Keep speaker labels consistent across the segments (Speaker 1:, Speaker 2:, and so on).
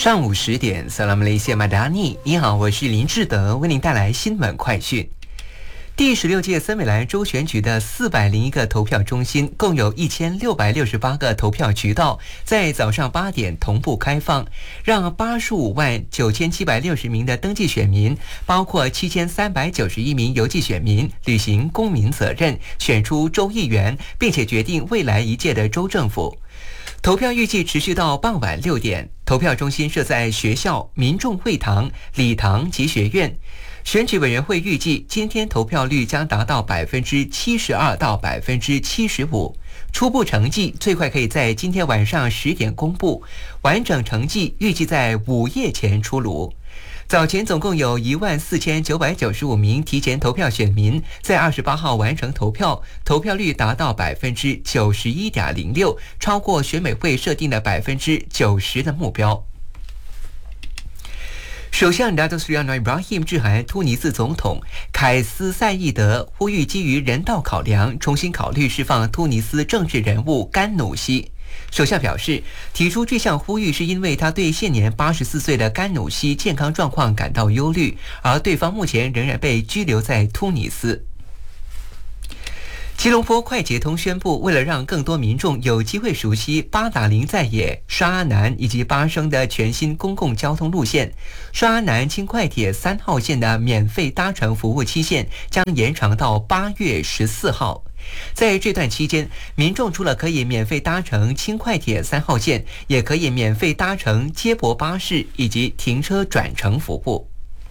Speaker 1: 上午10点，萨拉姆雷谢马达尼，你好，我是林志德，为您带来新闻快讯。第16届森美兰州选举的401个投票中心，共有1668个投票渠道，在早上8点同步开放，让859760名的登记选民，包括7391名邮寄选民，履行公民责任，选出州议员，并且决定未来一届的州政府。投票预计持续到傍晚6点，投票中心设在学校、民众会堂、礼堂及学院。选举委员会预计今天投票率将达到72%到75%，初步成绩最快可以在今天晚上10点公布，完整成绩预计在午夜前出炉。早前总共有14995名提前投票选民在28号完成投票，投票率达到91.06%，超过选委会设定的90%的目标。首相拿督斯里安·伊布拉希姆致函突尼斯总统凯斯赛义德，呼吁基于人道考量，重新考虑释放突尼斯政治人物甘努西。首相表示，提出这项呼吁是因为他对现年84岁的甘努西健康状况感到忧虑，而对方目前仍然被拘留在突尼斯。吉隆坡快捷通宣布，为了让更多民众有机会熟悉八达岭在野、沙阿南以及巴生的全新公共交通路线，沙阿南轻快铁3号线的免费搭乘服务期限将延长到8月14号。在这段期间，民众除了可以免费搭乘轻快铁3号线，也可以免费搭乘接驳巴士以及停车转乘服务。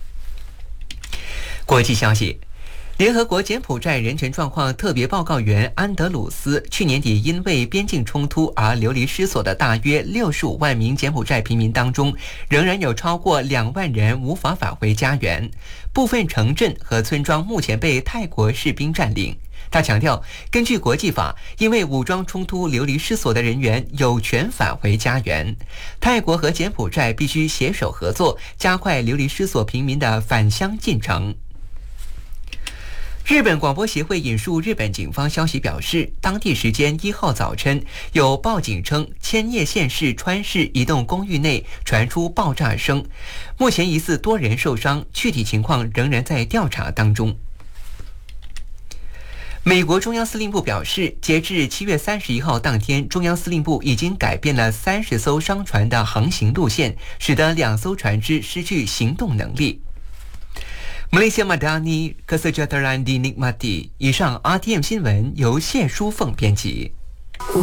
Speaker 1: 国际消息，联合国柬埔寨人权状况特别报告员安德鲁斯去年底因为边境冲突而流离失所的大约65万名柬埔寨平民当中，仍然有超过2万人无法返回家园，部分城镇和村庄目前被泰国士兵占领。他强调，根据国际法，因为武装冲突流离失所的人员有权返回家园。泰国和柬埔寨必须携手合作，加快流离失所平民的返乡进程。日本广播协会引述日本警方消息表示，当地时间1号早晨，有报警称千叶县市川市一栋公寓内传出爆炸声，目前疑似多人受伤，具体情况仍然在调查当中。美国中央司令部表示，截至7月31号当天，中央司令部已经改变了30艘商船的航行路线，使得2艘船只失去行动能力。Malaysia Madani Kesejahteraan Dinikmati。以上 RTM 新闻由谢淑凤编辑。